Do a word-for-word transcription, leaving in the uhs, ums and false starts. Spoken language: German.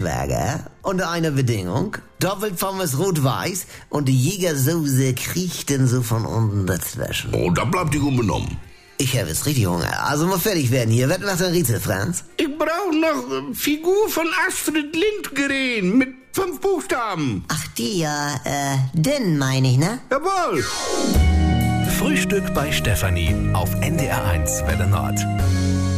Schläger unter einer Bedingung. Doppelpommes rot-weiß und die Jägersoße kriecht denn so von unten dazwischen. Oh, da bleibt die unbenommen. Ich habe jetzt richtig Hunger. Also mal fertig werden hier. Was macht der Rätsel, Franz? Ich brauche noch äh, Figur von Astrid Lindgren mit fünf Buchstaben. Ach, die ja, äh, den meine ich, ne? Jawohl. Frühstück bei Stefanie auf N D R eins Welle Nord.